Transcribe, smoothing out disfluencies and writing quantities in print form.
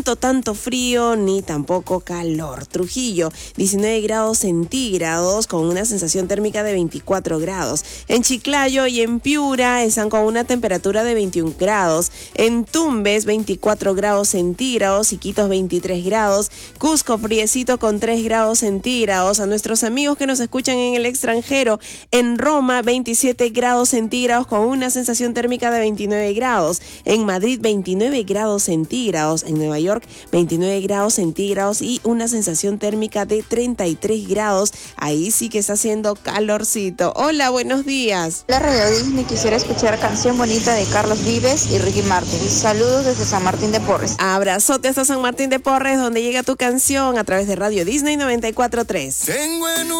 Tanto frío ni tampoco calor. Trujillo, 19 grados centígrados con una sensación térmica de 24 grados. En Chiclayo y en Piura están con una temperatura de 21 grados. En Tumbes, 24 grados centígrados. Iquitos, 23 grados. Cusco, friecito con 3 grados centígrados. A nuestros amigos que nos escuchan en el extranjero, en Roma, 27 grados centígrados con una sensación térmica de 29 grados. En Madrid, 29 grados centígrados. En Nueva York, 29 grados centígrados y una sensación térmica de 33 grados. Ahí sí que está haciendo calorcito. Hola, buenos días. La Radio Disney, quisiera escuchar Canción Bonita de Carlos Vives y Ricky Martin. Saludos desde San Martín de Porres. Abrazote hasta San Martín de Porres, donde llega tu canción a través de Radio Disney 94.3.